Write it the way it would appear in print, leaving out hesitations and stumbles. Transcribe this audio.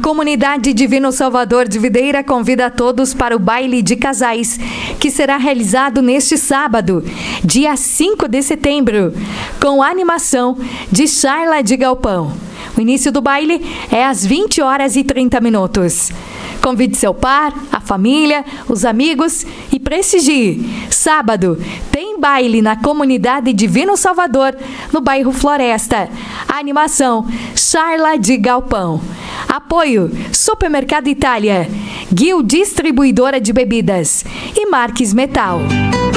Comunidade Divino Salvador de Videira convida a todos para o baile de casais, que será realizado neste sábado, dia 5 de setembro, com a animação de Charla de Galpão. O início do baile é às 20h30. Convide seu par, a família, os amigos e prestigie. Sábado tem baile na Comunidade Divino Salvador, no bairro Floresta. A animação Charla de Galpão. Apoio Supermercado Itália, Guil Distribuidora de Bebidas e Marques Metal.